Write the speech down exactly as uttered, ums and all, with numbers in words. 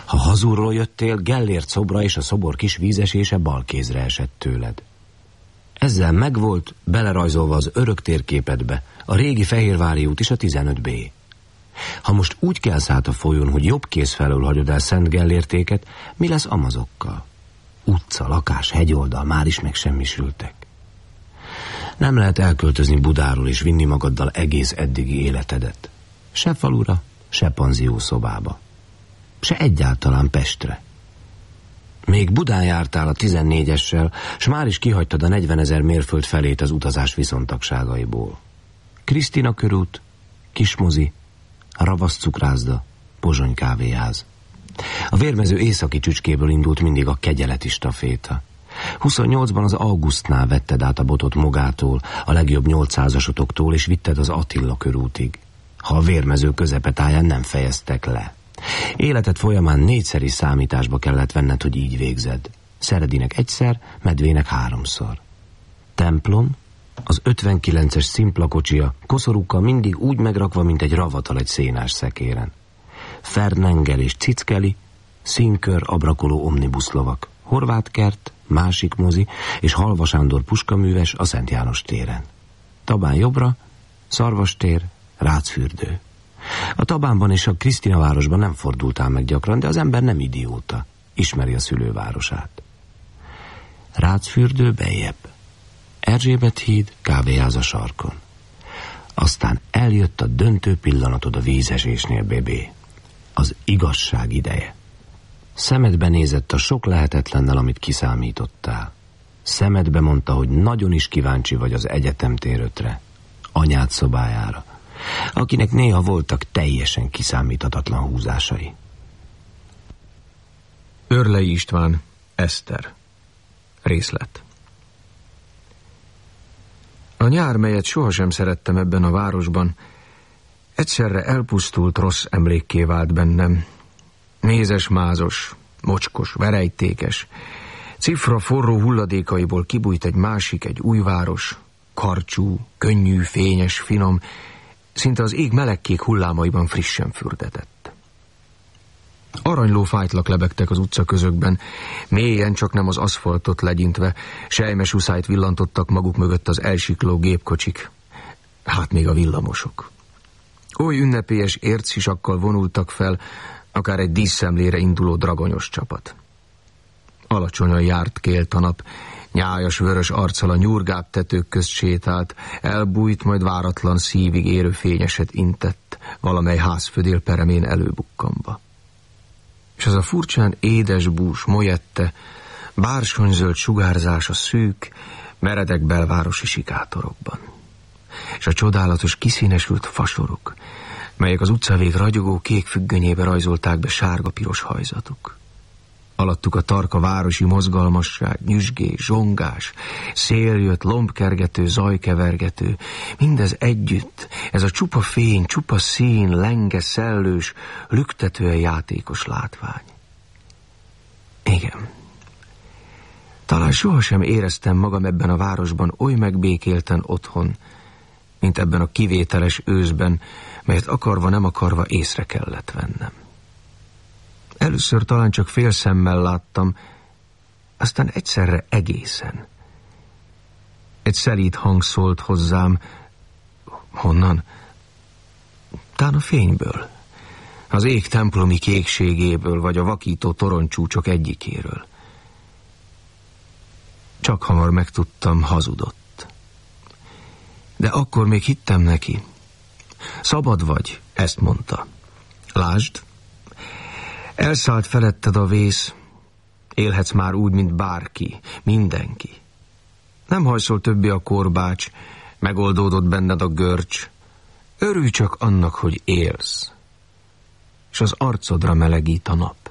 Ha hazulról jöttél, Gellért szobra és a szobor kis vízesése bal kézre esett tőled. Ezzel megvolt, belerajzolva az örök térképedbe, a régi Fehérvári út és a tizenöt bé. Ha most úgy kelsz át a folyón, hogy jobb kéz felől hagyod el Szent Gellértéket, mi lesz Amazokkal? Utca, lakás, hegyoldal már is megsemmisültek. Nem lehet elköltözni Budáról és vinni magaddal egész eddigi életedet. Se falura, se panziószobába. Se egyáltalán Pestre. Még Budán jártál a tizennégyessel, s már is kihagytad a negyvenezer mérföld felét az utazás viszontagságaiból. Krisztina körút, Kismozi, Ravasz cukrászda, Pozsony kávéház. A vérmező északi csücskéből indult mindig a kegyeleti staféta. huszonnyolcban az Augustnál vetted át a botot Mogától, a legjobb nyolcszázasotoktól, és vitted az Attila körútig. Ha a vérmező közepetáján nem fejeztek le. Életed folyamán négyszeri számításba kellett venned, hogy így végzed. Szeredinek egyszer, Medvének háromszor. Templom, az ötvenkilences szimpla kocsia, koszorúkkal mindig úgy megrakva, mint egy ravatal egy szénás szekéren. Fernengel és Cickeli, színkör, abrakoló omnibuszlovak, Horváth-kert, másik mozi és Halva Sándor puskaműves a Szent János téren. Tabán jobbra, Szarvastér, Rácfürdő. A Tabánban és a Krisztinavárosban nem fordultál meg gyakran, de az ember nem idióta, ismeri a szülővárosát. Rácfürdő bejebb, Erzsébet híd, kávéház a sarkon. Aztán eljött a döntő pillanatod a vízesésnél, bébé. Az igazság ideje. Szemedbe nézett a sok lehetetlennel, amit kiszámítottál. Szemedbe mondta, hogy nagyon is kíváncsi vagy az egyetemtérötre, anyád szobájára, akinek néha voltak teljesen kiszámíthatatlan húzásai. Örlei István, Eszter. Részlet. A nyár, melyet sohasem szerettem ebben a városban, egyszerre elpusztult rossz emlékké vált bennem. Mézes-mázos, mocskos, verejtékes, cifra forró hulladékaiból kibújt egy másik, egy új város, karcsú, könnyű, fényes, finom, szinte az ég melegkék hullámaiban frissen fürdetett. Aranyló fájtlak lebegtek az utcaközökben, mélyen, csak nem az aszfaltot legyintve, sejmes uszályt villantottak maguk mögött az elsikló gépkocsik, hát még a villamosok. Oly ünnepélyes ércisakkal vonultak fel, akár egy díszszemlére induló dragonyos csapat. Alacsonyan járt kélt a nap, nyájas vörös arccal a nyurgább tetők közt sétált, elbújt, majd váratlan szívig érő fényeset intett, valamely házfödél peremén előbukkanva. És az a furcsán édes bús, molyette, bársonyzöld sugárzás a szűk, meredek belvárosi sikátorokban. És a csodálatos kiszínesült fasorok, melyek az utcavég ragyogó kék függönyébe rajzolták be sárga-piros hajzatuk. Alattuk a tarka városi mozgalmasság, nyüzsgés, zsongás, széljött, lombkergető, zajkevergető, mindez együtt, ez a csupa fény, csupa szín, lenge, szellős, lüktetően játékos látvány. Igen. Talán sohasem éreztem magam ebben a városban oly megbékélten otthon, mint ebben a kivételes őszben, melyet akarva nem akarva észre kellett vennem. Először talán csak fél szemmel láttam, aztán egyszerre egészen. Egy szelíd hang szólt hozzám. Honnan? Tán a fényből. Az ég templomi kékségéből, vagy a vakító toronycsúcsok egyikéről. Csak hamar megtudtam, hazudott. De akkor még hittem neki. Szabad vagy, ezt mondta. Lásd, elszállt feletted a vész, élhetsz már úgy, mint bárki, mindenki. Nem hajszol többi a korbács, megoldódott benned a görcs. Örülj csak annak, hogy élsz, és az arcodra melegít a nap.